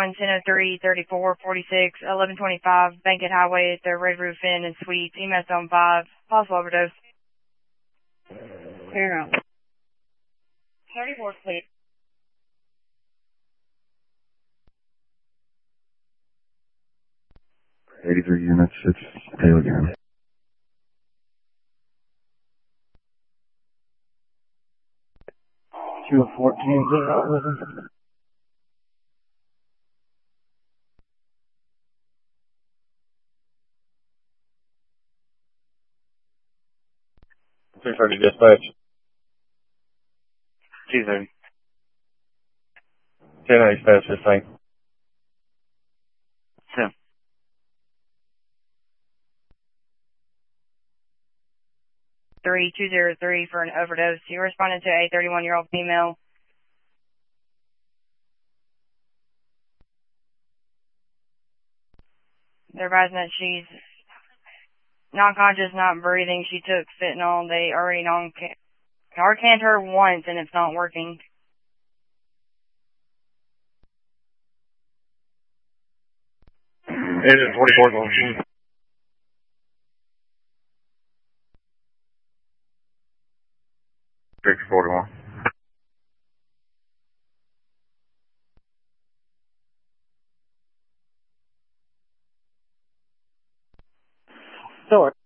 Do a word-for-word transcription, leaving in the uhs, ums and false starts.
thirty-one, ten oh three, thirty-four, forty-six, eleven twenty-five, Bankhead Highway at the Red Roof Inn and Suites, E M S on five, possible overdose. Clear out. thirty-four, please. eighty-three units, it's Taylor again. two fourteen, zero. two thirty dispatch. two thirty. ten eight dispatch, this thing. ten. three two zero three for an overdose. You responded to a thirty-one-year-old female. They're advising that she's not conscious, not breathing. She took fentanyl. They already non Narcaned her once, and it's not working. It is forty-four going. Victor forty-one. Sorry.